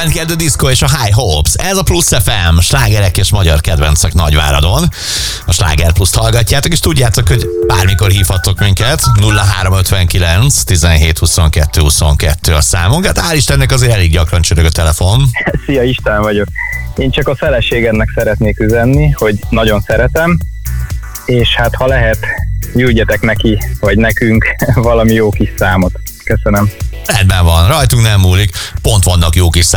Trendkedő Disco és a High Hopes. Ez a Plusz FM, slágerek és magyar kedvencek Nagyváradon. A Sláger Pluszt hallgatjátok, és tudjátok, hogy bármikor hívhattok minket. 0359 17 22 22 a számunk. Hát hál' Istennek azért elég gyakran csörög a telefon. Szia, István vagyok. Én csak a feleségemnek szeretnék üzenni, hogy nagyon szeretem, és hát ha lehet, küldjetek neki, vagy nekünk valami jó kis számot. Köszönöm. Rendben van, rajtunk nem múlik, pont vannak jó kis